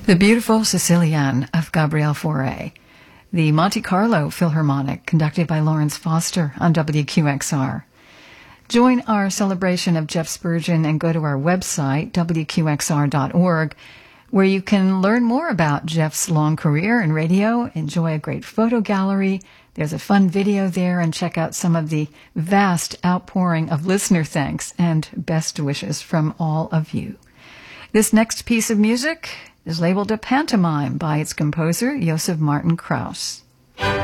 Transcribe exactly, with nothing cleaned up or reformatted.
The Beautiful Sicilienne of Gabrielle Fauré, the Monte Carlo Philharmonic, conducted by Lawrence Foster on W Q X R. Join our celebration of Jeff Spurgeon and go to our website, W Q X R dot org, where you can learn more about Jeff's long career in radio, enjoy a great photo gallery. There's a fun video there, and check out some of the vast outpouring of listener thanks and best wishes from all of you. This next piece of music is labeled a pantomime by its composer, Joseph Martin Krauss.